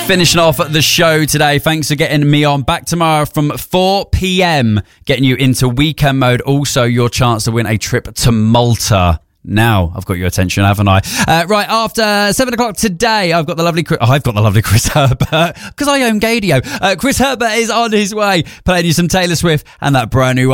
Finishing off the show today. Thanks for getting me on. Back tomorrow from 4 p.m. Getting you into weekend mode. Also, your chance to win a trip to Malta. Now I've got your attention, haven't I? Right after 7 o'clock today, I've got the lovely Chris Herbert because I own Gadio. Chris Herbert is on his way, playing you some Taylor Swift and that brand new